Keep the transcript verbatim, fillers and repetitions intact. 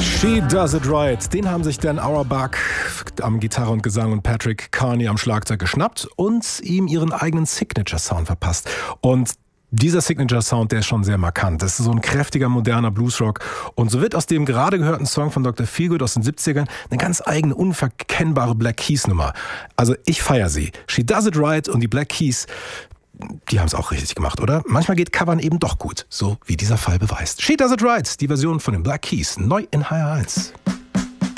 She Does It Right. Den haben sich Dan Auerbach am Gitarre und Gesang und Patrick Carney am Schlagzeug geschnappt und ihm ihren eigenen Signature-Sound verpasst. Und dieser Signature-Sound, der ist schon sehr markant. Das ist so ein kräftiger, moderner Bluesrock. Und so wird aus dem gerade gehörten Song von Doktor Feelgood aus den siebzigern eine ganz eigene, unverkennbare Black Keys-Nummer. Also ich feiere sie. She Does It Right und die Black Keys, die haben es auch richtig gemacht, oder? Manchmal geht Covern eben doch gut, so wie dieser Fall beweist. She Does It Right, die Version von den Black Keys, neu in H R eins.